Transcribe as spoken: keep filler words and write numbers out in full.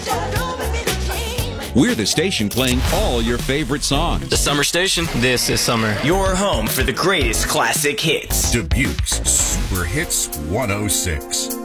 We're the station playing all your favorite songs. The Summer Station. This is summer. Your home for the greatest classic hits. Dubuque's Super Hits one oh six.